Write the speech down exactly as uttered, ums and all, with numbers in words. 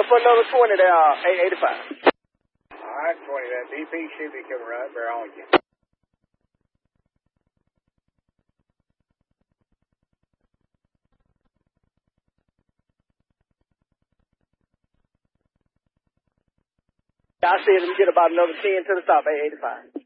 look for another twenty there, uh, eight eighty-five. All right, twenty, that B P should be coming right there on you. I see it. Let me get about another ten to the stop, eight eighty-five.